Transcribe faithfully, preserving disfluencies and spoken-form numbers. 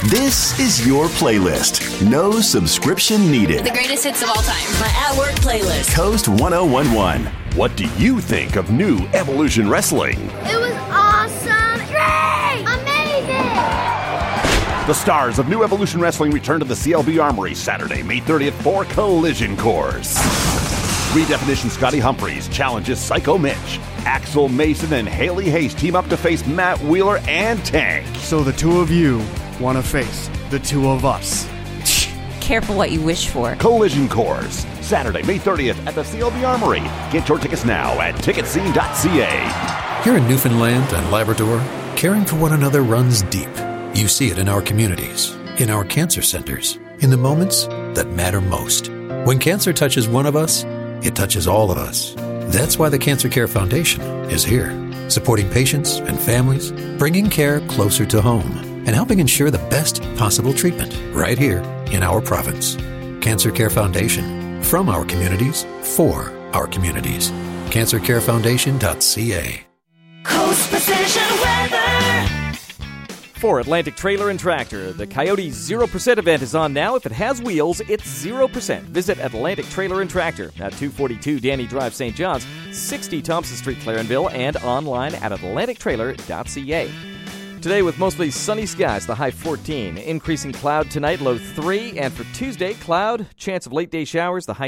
This is your playlist. No subscription needed. The greatest hits of all time. My at-work playlist. Coast one oh one one. What do you think of new Evolution Wrestling? It was awesome. Great. Amazing. The stars of New Evolution Wrestling return to the C L B Armory Saturday, May thirtieth for Collision Course. Redefinition Scotty Humphreys challenges Psycho Mitch. Axel Mason and Haley Hayes team up to face Matt Wheeler and Tank. So the two of you want to face the two of us. Careful what you wish for. Collision Course, Saturday, May thirtieth at the C L B Armory. Get your tickets now at ticket scene dot c a. Here in Newfoundland and Labrador, caring for one another runs deep. You see it in our communities, in our cancer centers, in the moments that matter most. When cancer touches one of us, it touches all of us. That's why the Cancer Care Foundation is here, supporting patients and families, bringing care closer to home, and helping ensure the best possible treatment right here in our province. Cancer Care Foundation, from our communities, for our communities. cancer care foundation dot c a. Coast Precision Weather. For Atlantic Trailer and Tractor, the Coyote zero percent event is on now. If it has wheels, it's zero percent. Visit Atlantic Trailer and Tractor at two forty-two Danny Drive, Saint John's, sixty Thompson Street, Clarenville, and online at atlantic trailer dot c a. Today with mostly sunny skies, the high fourteen. Increasing cloud tonight, low three. And for Tuesday, cloud, chance of late day showers, the high